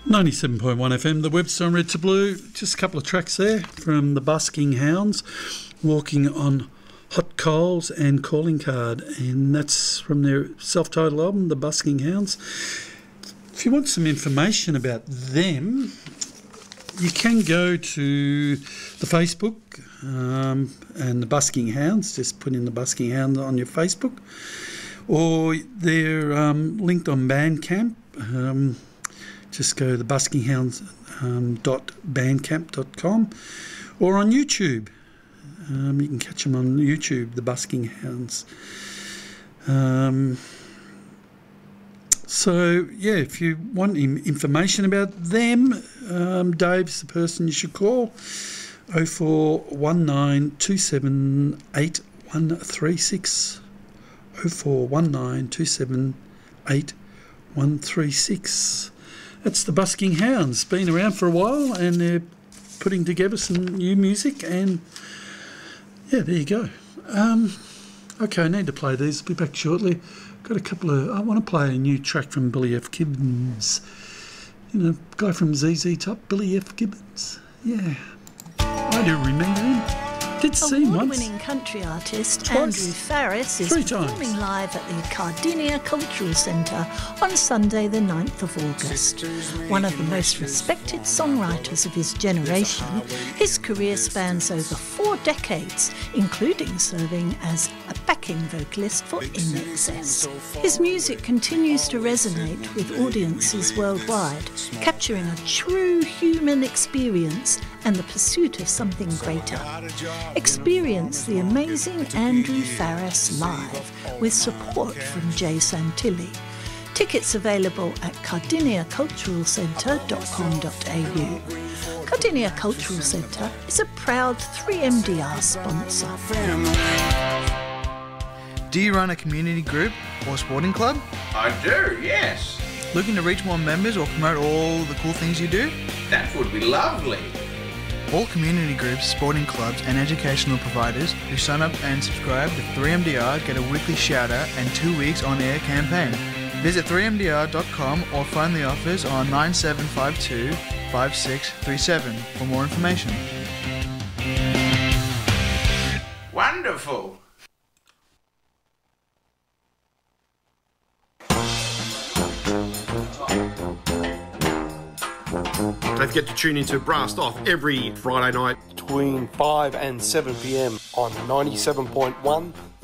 97.1 FM, the Webster and Red to Blue. Just a couple of tracks there from the Busking Hounds, Walking on Hot Coals and Calling Card, and that's from their self-titled album, The Busking Hounds. If you want some information about them, you can go to the Facebook and the Busking Hounds. Just put in the Busking Hounds on your Facebook, or they're linked on Bandcamp. Just go to thebuskinghounds.bandcamp.com, or on YouTube. You can catch them on YouTube, the Busking Hounds. So, yeah, if you want information about them, Dave's the person you should call. 0419 278 136. 0419 278 136. That's the Busking Hounds. Been around for a while, and they're putting together some new music, and yeah, there you go. Okay, I need to play these. I'll be back shortly. Got a couple of... I want to play a new track from Billy F. Gibbons. You know, guy from ZZ Top, Billy F. Gibbons. Yeah, I do remember him. Did see him once. Award-winning country artist Twice. Andrew Farriss is performing live at the Cardinia Cultural Centre on Sunday the 9th of August. One of the most respected songwriters of his generation, his career spans over 4 decades, including serving as a backing vocalist for In Excess. His music continues to resonate with audiences worldwide, capturing a true human experience and the pursuit of something greater. Experience the amazing Andrew Farriss live with support from Jay Santilli. Tickets available at cardiniaculturalcentre.com.au. Cardinia Cultural Centre is a proud 3MDR sponsor. Do you run a community group or sporting club? I do, yes. Looking to reach more members or promote all the cool things you do? That would be lovely. All community groups, sporting clubs and educational providers who sign up and subscribe to 3MDR get a weekly shout-out and 2 weeks on-air campaign. Visit 3mdr.com or phone the office on 9752 5637 for more information. Wonderful. Don't forget to tune into Brassed Off every Friday night between 5 and 7 p.m. on 97.1